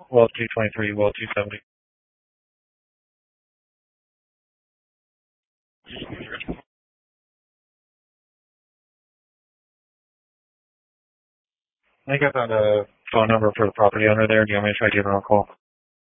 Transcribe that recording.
Well 223, well 270. I think I found a phone number for the property owner there. Do you want me to try giving him a call?